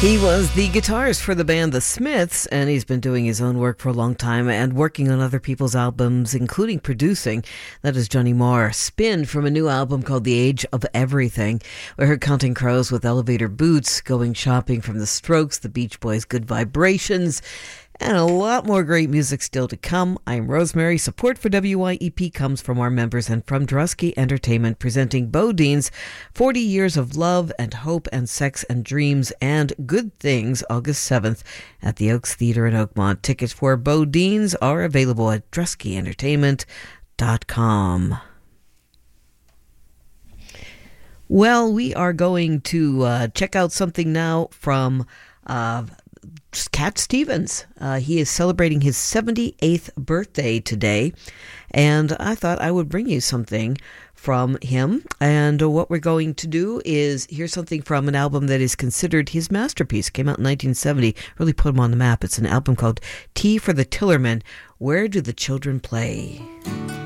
He was the guitarist for the band The Smiths, and he's been doing his own work for a long time and working on other people's albums, including producing. That is Johnny Marr. Spin from a new album called The Age of Everything. We heard Counting Crows with Elevator Boots, Going Shopping from The Strokes, The Beach Boys' Good Vibrations, and a lot more great music still to come. I'm Rosemary. Support for WYEP comes from our members and from Drusky Entertainment, presenting BoDean's 40 Years of Love and Hope and Sex and Dreams and Good Things, August 7th at the Oaks Theatre in Oakmont. Tickets for BoDean's are available at druskyentertainment.com. Well, we are going to check out something now from Cat Stevens. He is celebrating his 78th birthday today, and I thought I would bring you something from him. And what we're going to do is hear something from an album that is considered his masterpiece. Came out in 1970, really put him on the map. It's an album called Tea for the Tillerman. Where Do the Children Play?